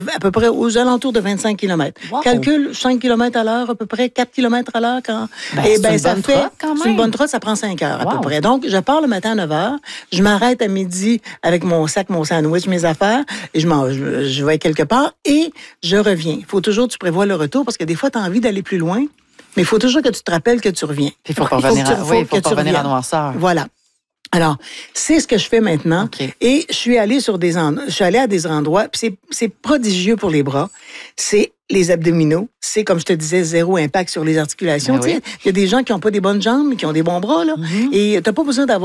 à peu près aux alentours de 25 km. Wow. Calcule 5 km à l'heure, à peu près 4 km à l'heure. C'est une bonne trotte, ça prend 5 heures à peu près. Donc, je pars le matin à 9 heures, je m'arrête à midi avec mon sac, mon sandwich, mes affaires, et je vais quelque part et je reviens. Il faut toujours que tu prévois le retour parce que des fois, tu as envie d'aller plus loin, mais il faut toujours que tu te rappelles que tu reviens. Il faut pas revenir à noirceur. Voilà. Alors, c'est ce que je fais maintenant. Okay. Et je suis allée à des endroits, puis c'est prodigieux pour les bras. C'est les abdominaux. C'est, comme je te disais, zéro impact sur les articulations. Oui. Il y a des gens qui n'ont pas des bonnes jambes, mais qui ont des bons bras, là. Mm-hmm. Et t'es pas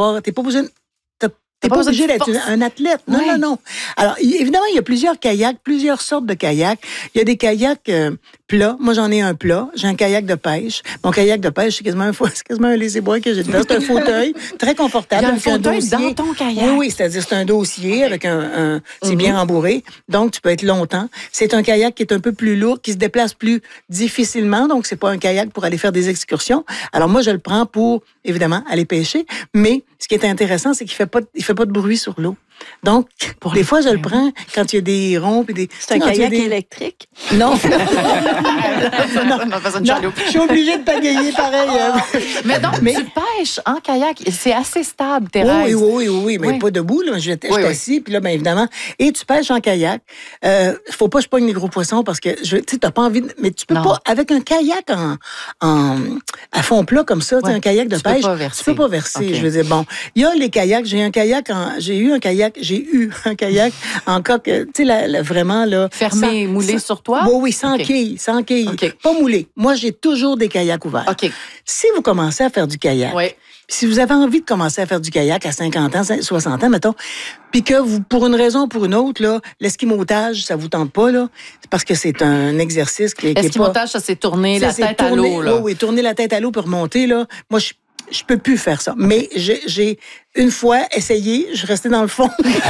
obligé d'être un athlète. Non, oui. non. Alors, évidemment, il y a plusieurs kayaks, plusieurs sortes de kayaks. Il y a des kayaks plats. Moi, j'en ai un plat. J'ai un kayak de pêche. Mon kayak de pêche, c'est quasiment un laissez-boire que j'ai dedans. C'est un fauteuil très confortable. Il y a un avec fauteuil dossier. dans ton kayak. Oui, c'est-à-dire c'est un dossier avec c'est bien rembourré. Donc, tu peux être longtemps. C'est un kayak qui est un peu plus lourd, qui se déplace plus difficilement. Donc, c'est pas un kayak pour aller faire des excursions. Alors, moi, je le prends pour, évidemment, aller pêcher. Mais ce qui est intéressant, c'est qu'il fait pas de bruit sur l'eau. Donc, des fois, je le prends quand il y a des ronds et des... C'est un kayak électrique? Non. Je suis obligée de pagayer pareil. Mais donc, tu pêches en kayak. C'est assez stable, Thérèse. Oui, mais pas debout. Là. Je suis assis, puis là, bien évidemment. Et tu pêches en kayak. Faut pas que je pogne les gros poissons parce que, tu sais, t'as pas envie de... Mais tu peux pas, avec un kayak à fond plat comme ça, un kayak de pêche, tu peux pas verser. Okay. Je veux dire, bon, il y a les kayaks. J'ai eu un kayak en coque, tu sais, vraiment, là. Fermé, moulé sur toi? Oui, sans quilles. Okay. Pas moulé. Moi, j'ai toujours des kayaks ouverts. OK. Si vous commencez à faire du kayak, si vous avez envie de commencer à faire du kayak à 50 ans, 60 ans, mettons, puis que vous, pour une raison ou pour une autre, là, l'esquimautage, ça vous tente pas, là, c'est parce que c'est un exercice qui est pas... L'esquimautage, ça, c'est tourner la tête à l'eau, là. Oui, tourner la tête à l'eau pour remonter, là. Moi, je peux plus faire ça. Mais j'ai une fois essayé, je restais dans le fond.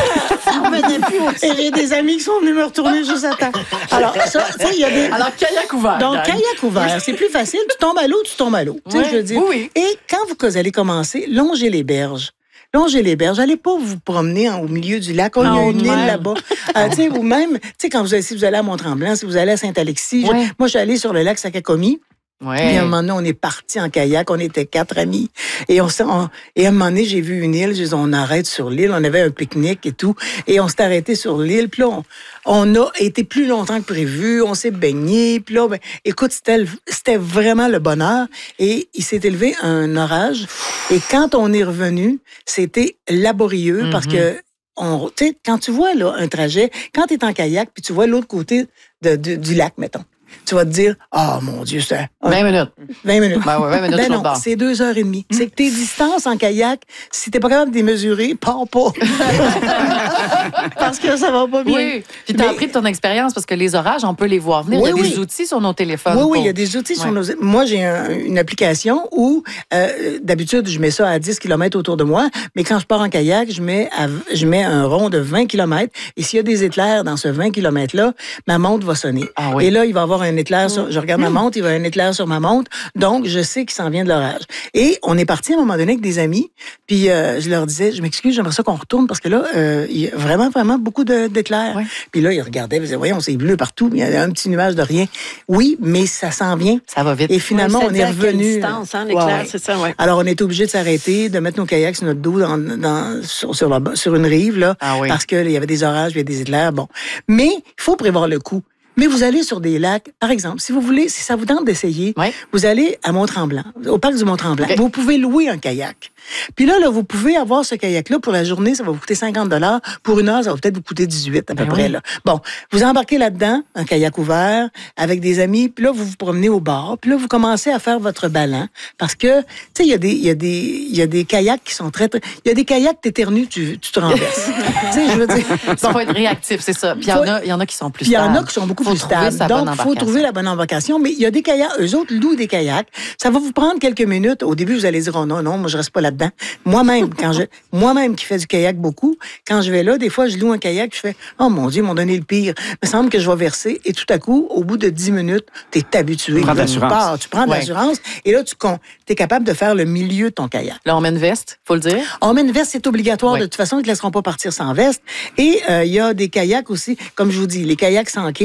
Et j'ai des amis qui sont venus me retourner juste à temps. Alors, il y a des... Alors, kayak ouvert. Donc, kayak ouvert, c'est plus facile. Tu tombes à l'eau. Tu sais, je veux dire. Oui. Et quand vous allez commencer, longez les berges. Allez pas vous promener au milieu du lac. Il y a une île là-bas. Ou même, si vous allez à Mont-Tremblant, si vous allez à Saint-Alexis. Moi, je suis allée sur le lac Sakakomi. Ouais. Puis à un moment donné, on est partis en kayak, on était 4 amis. Et à un moment donné, j'ai vu une île, j'ai dit, on arrête sur l'île, on avait un pique-nique et tout. Et on s'est arrêté sur l'île, puis là, on a été plus longtemps que prévu, on s'est baigné, puis là, écoute, c'était vraiment le bonheur. Et il s'est élevé un orage. Et quand on est revenu, c'était laborieux parce que tu sais, quand tu vois là, un trajet, quand tu es en kayak, puis tu vois l'autre côté du lac, mettons, tu vas te dire, mon Dieu, c'est... 20 minutes. 20 minutes. 20 minutes non, c'est 2h30. C'est que tes distances en kayak, si t'es pas capable de les mesurer, pars pas. Parce que ça va pas bien. Oui. Puis t'as appris de ton expérience parce que les orages, on peut les voir venir. Il y a des outils sur nos téléphones. Oui, il y a des outils sur nos... Moi, j'ai une application où, d'habitude, je mets ça à 10 km autour de moi, mais quand je pars en kayak, je mets un rond de 20 km et s'il y a des éclairs dans ce 20 km-là, ma montre va sonner. Ah, oui. Et là, il va y avoir un éclair je regarde ma montre, il va y avoir un éclair sur ma montre, donc je sais qu'il s'en vient de l'orage. Et on est parti à un moment donné avec des amis, puis je leur disais, je m'excuse, j'aimerais ça qu'on retourne parce que là, il y a vraiment, vraiment beaucoup d'éclairs. Oui. Puis là, ils regardaient, ils disaient, voyons, c'est bleu partout, mais il y a un petit nuage de rien. Oui, mais ça s'en vient. Ça va vite. Et finalement, on est revenu. Distance, l'éclair, c'est ça, ouais. Alors, on était obligé de s'arrêter, de mettre nos kayaks sur notre dos sur une rive, là, parce qu'il y avait des orages, il y avait des éclairs. Bon. Mais il faut prévoir le coup. Mais vous allez sur des lacs, par exemple, si ça vous tente d'essayer, vous allez à Mont-Tremblant, au parc du Mont-Tremblant. Okay. Vous pouvez louer un kayak. Puis là, vous pouvez avoir ce kayak-là pour la journée, ça va vous coûter 50 $. Pour une heure, ça va peut-être vous coûter 18 à peu près. Là. Bon, vous embarquez là-dedans, un kayak ouvert, avec des amis, puis là, vous vous promenez au bord, puis là, vous commencez à faire votre ballon. Parce que, tu sais, il y a des kayaks qui sont très... Il y a des kayaks, t'éternues, tu te renverses. Tu sais, je veux dire... Il faut être réactif, c'est ça. Puis il y en a qui sont plus stables. Puis il y en a qui sont beaucoup plus stable. Donc, il faut trouver la bonne embarcation. Mais il y a des kayaks, eux autres louent des kayaks. Ça va vous prendre quelques minutes. Au début, vous allez dire, oh non, moi, je reste pas là-dedans. Moi-même, moi-même qui fais du kayak beaucoup, quand je vais là, des fois, je loue un kayak, je fais, oh mon Dieu, ils m'ont donné le pire. Il me semble que je vais verser. Et tout à coup, au bout de 10 minutes, tu es habitué. Tu prends de l'assurance. Tu prends de l'assurance. Et là, tu es capable de faire le milieu de ton kayak. Là, on met une veste, faut le dire. On met une veste, c'est obligatoire. De toute façon, ils ne te laisseront pas partir sans veste. Et il y a des kayaks aussi, comme je vous dis, les kayaks sans quai.